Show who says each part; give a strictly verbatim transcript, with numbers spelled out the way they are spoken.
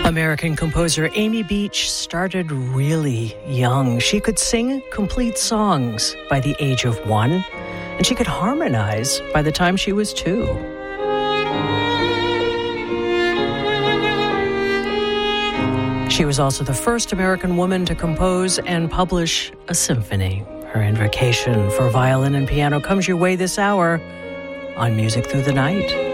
Speaker 1: American composer Amy Beach started really young. She could sing complete songs by the age of one, and she could harmonize by the time she was two. She was also the first American woman to compose and publish a symphony. Her invocation for violin and piano comes your way this hour on Music Through the Night.